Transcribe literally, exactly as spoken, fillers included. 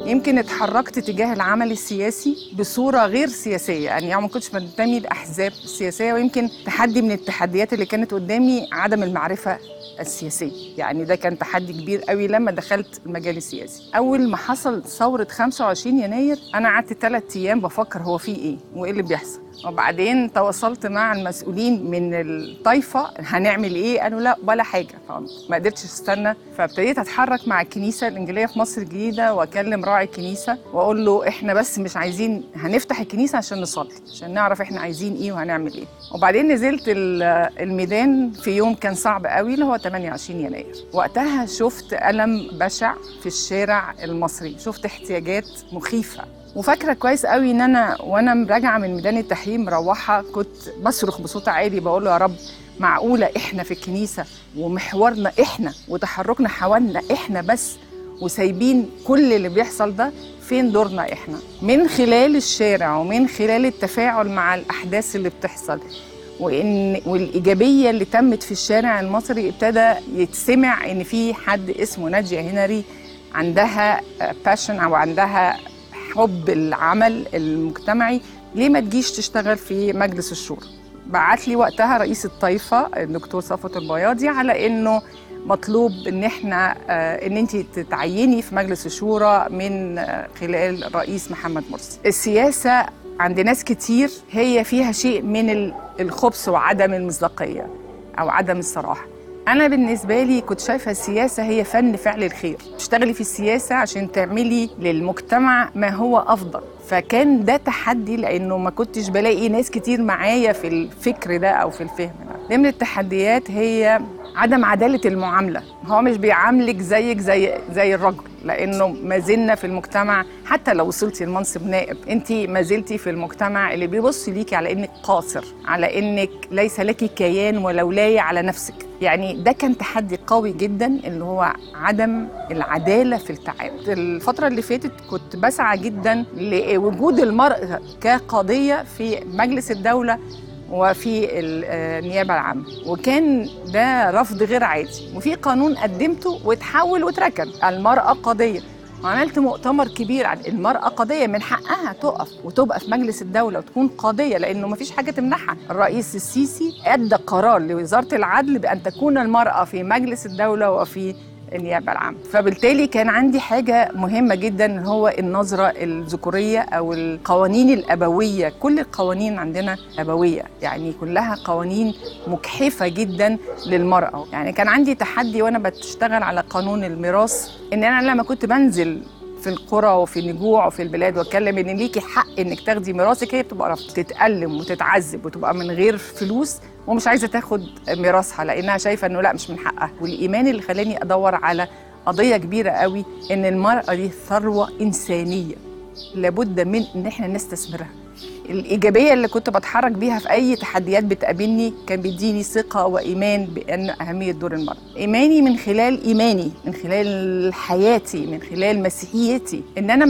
يمكن اتحركت تجاه العمل السياسي بصورة غير سياسية، يعني, يعني ما كنتش بنتمي لأحزاب سياسية، ويمكن تحدي من التحديات اللي كانت قدامي عدم المعرفة السياسية. يعني ده كان تحدي كبير قوي لما دخلت المجال السياسي. أول ما حصل ثورة خمسة وعشرين يناير أنا قعدت ثلاث أيام بفكر هو في إيه وإيه اللي بيحصل، وبعدين تواصلت مع المسؤولين من الطائفة هنعمل إيه، قالوا لا ولا حاجة، فما قدرتش استنى. فابتديت أتحرك مع الكنيسة الإنجيلية في مصر الجديدة وأكلم راعي الكنيسة وأقول له إحنا بس مش عايزين، هنفتح الكنيسة عشان نصلي، عشان نعرف إحنا عايزين إيه وهنعمل إيه. وبعدين نزلت الميدان في يوم كان صعب قوي اللي هو ثمانية وعشرين يناير. وقتها شفت ألم بشع في الشارع المصري، شفت احتياجات مخيفة. وفاكره كويس قوي ان انا وانا راجعه من ميدان التحرير مروحه كنت بصرخ بصوت عالي بقول له يا رب، معقوله احنا في الكنيسه ومحورنا احنا وتحركنا حوالينا احنا بس، وسايبين كل اللي بيحصل ده؟ فين دورنا احنا؟ من خلال الشارع ومن خلال التفاعل مع الاحداث اللي بتحصل وإن والايجابيه اللي تمت في الشارع المصري، ابتدى يتسمع ان في حد اسمه نادية هنري عندها باشن او عندها حب العمل المجتمعي، ليه ما تجيش تشتغل في مجلس الشورى؟ بعت لي وقتها رئيس الطائفة الدكتور صفوت البياضي على انه مطلوب ان احنا ان انت تتعيني في مجلس الشورى من خلال الرئيس محمد مرسي. السياسة عند ناس كتير هي فيها شيء من الخبث وعدم المصداقية او عدم الصراحة. أنا بالنسبة لي كنت شايفة السياسة هي فن فعل الخير، تشتغلي في السياسة عشان تعملي للمجتمع ما هو أفضل. فكان ده تحدي لأنه ما كنتش بلاقي ناس كتير معايا في الفكر ده أو في الفهم ده. من التحديات هي عدم عدالة المعاملة، هو مش بيعاملك زيك زي زي الرجل، لأنه ما زلنا في المجتمع حتى لو وصلتي لمنصب نائب أنت ما زلتي في المجتمع اللي بيبص ليكي على إنك قاصر، على إنك ليس لك كيان ولاية على نفسك. يعني ده كان تحدي قوي جدا اللي هو عدم العدالة في التعامل. الفترة اللي فاتت كنت بسعى جدا لوجود المرأة كقضية في مجلس الدولة وفي النيابة العامة، وكان ده رفض غير عادي، وفي قانون قدمته وتحول وتركن المرأة قضية. وعملت مؤتمر كبير عن المرأة قضية، من حقها تقف وتبقى في مجلس الدولة وتكون قاضية، لأنه مفيش حاجة تمنعها. الرئيس السيسي أدى قرار لوزارة العدل بأن تكون المرأة في مجلس الدولة وفي النيابة العامة. فبالتالي كان عندي حاجة مهمة جدا هو النظرة الذكورية أو القوانين الأبوية. كل القوانين عندنا أبوية، يعني كلها قوانين مجحفة جدا للمرأة. يعني كان عندي تحدي وأنا بتشتغل على قانون الميراث، إن أنا لما كنت بنزل في القرى وفي النجوع وفي البلاد واتكلم ان ليكي حق انك تاخدي ميراثك، هي بتبقى رفض، تتألم وتتعذب وتبقى من غير فلوس ومش عايزه تاخد ميراثها لانها شايفه انه لا مش من حقها. والايمان اللي خلاني ادور على قضيه كبيره قوي ان المراه دي ثروه انسانيه لابد من ان احنا نستثمرها. الإيجابية اللي كنت بتحرك بيها في أي تحديات بتقابلني كان بيديني ثقة وإيمان بأن أهمية دور المرأة. إيماني من خلال إيماني، من خلال حياتي، من خلال مسيحيتي، إن أنا